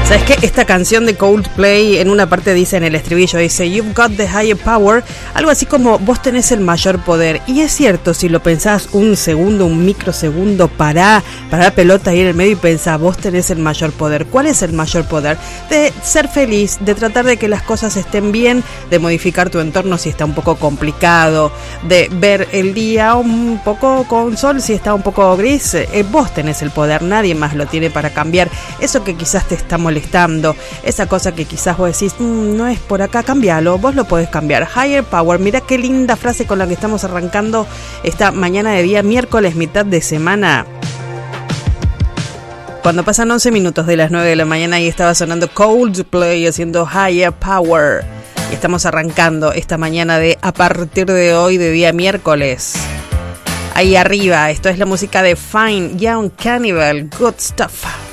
¿Sabes qué? Esta canción de Coldplay en una parte dice, en el estribillo, dice You've got the higher power, algo así como vos tenés el mayor poder. Y es cierto, si lo pensás un segundo, un microsegundo, pará la pelota ahí en el medio y pensá, vos tenés el mayor poder. ¿Cuál es el mayor poder? De ser feliz, de tratar de que las cosas estén bien, de modificar tu entorno si está un poco complicado, de ver el día un poco con sol si está un poco gris. Vos tenés el poder, nadie más lo tiene para cambiar eso que quizás te está molestando, esa cosa que quizás vos decís, no es por acá, cambialo, vos lo podés cambiar. Higher power, mirá qué linda frase con la que estamos arrancando esta mañana de día miércoles, mitad de semana. Cuando pasan 11 minutos de las 9 de la mañana y estaba sonando Coldplay haciendo Higher Power. Y estamos arrancando esta mañana de a partir de hoy de día miércoles. Ahí arriba, esto es la música de Fine Young Cannibal, Good Stuff.